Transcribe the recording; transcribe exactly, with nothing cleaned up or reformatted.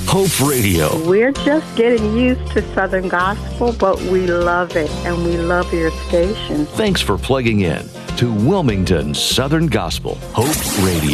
Hope Radio. We're just getting used to Southern Gospel, but we love it, and we love your station. Thanks for plugging in to Wilmington Southern Gospel, Hope Radio.